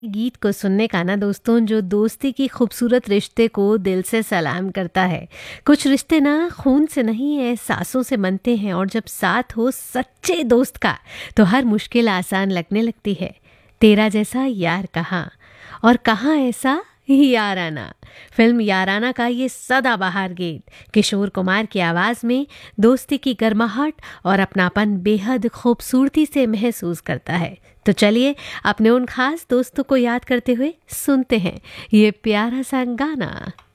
गीत को सुनने का ना दोस्तों, जो दोस्ती की खूबसूरत रिश्ते को दिल से सलाम करता है। कुछ रिश्ते ना खून से नहीं एहसासों से बनते हैं, और जब साथ हो सच्चे दोस्त का तो हर मुश्किल आसान लगने लगती है। तेरा जैसा यार कहाँ, और कहाँ ऐसा याराना। फिल्म याराना का ये सदाबहार गीत किशोर कुमार की आवाज में दोस्ती की गर्माहट और अपनापन बेहद खूबसूरती से महसूस करता है। तो चलिए अपने उन खास दोस्तों को याद करते हुए सुनते हैं ये प्यारा सा गाना।